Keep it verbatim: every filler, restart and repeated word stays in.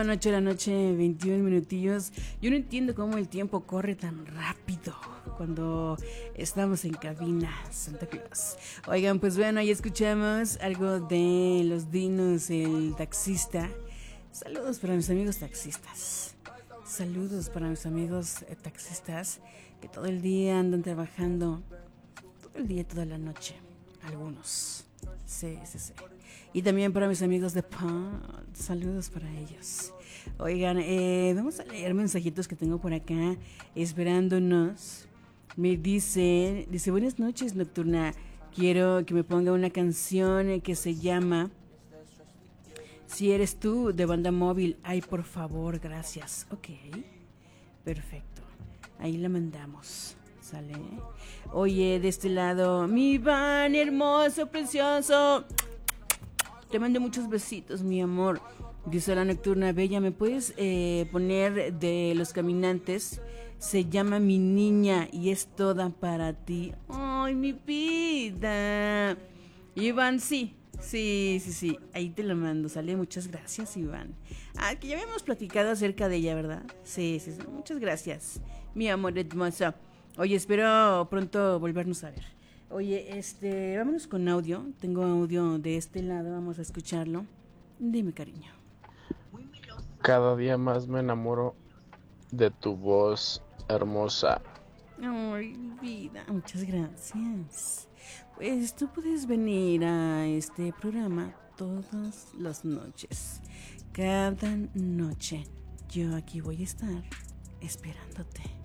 son ocho de la noche, veintiún minutillos. Yo no entiendo cómo el tiempo corre tan rápido cuando estamos en cabina, Santa Claus. Oigan, pues bueno, ahí escuchamos algo de Los Dinos, el taxista. Saludos para mis amigos taxistas. Saludos para mis amigos eh, taxistas que todo el día andan trabajando, todo el día, toda la noche. Algunos. Sí, sí, sí. Y también para mis amigos de P O D. Saludos para ellos. Oigan, eh, vamos a leer mensajitos que tengo por acá esperándonos. Me dice, dice, buenas noches, Nocturna. Quiero que me ponga una canción que se llama Si eres tú, de Banda Móvil. Ay, por favor, gracias. Ok, perfecto. Ahí la mandamos. ¿Sale? Oye, de este lado, mi Iván, hermoso, precioso. Te mando muchos besitos, mi amor. Dice la Nocturna Bella, ¿me puedes eh, poner de Los Caminantes? Se llama Mi Niña y es toda para ti. Ay, mi vida. Iván, sí. Sí, sí, sí. Ahí te la mando, ¿sale? Muchas gracias, Iván. Ah, que ya habíamos platicado acerca de ella, ¿verdad? Sí, sí, sí. Muchas gracias, mi amor hermoso. Oye, espero pronto volvernos a ver. Oye, este, vámonos con audio. Tengo audio de este lado, vamos a escucharlo. Dime, cariño. Cada día más me enamoro de tu voz hermosa. Ay, vida, muchas gracias. Pues tú puedes venir a este programa todas las noches. Cada noche yo aquí voy a estar esperándote.